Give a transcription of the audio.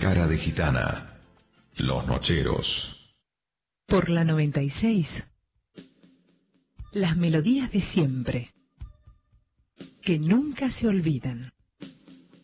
Cara de Gitana. Los Nocheros. Por la 96. Las melodías de siempre, que nunca se olvidan.